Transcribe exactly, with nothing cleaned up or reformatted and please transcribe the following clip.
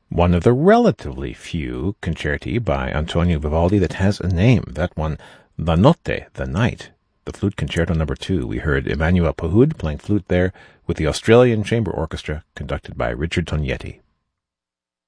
one of the relatively few concerti by Antonio Vivaldi that has a name. That one, La Notte, the Night, the Flute Concerto number two. We heard Emmanuel Pahud playing flute there with the Australian Chamber Orchestra conducted by Richard Tognetti.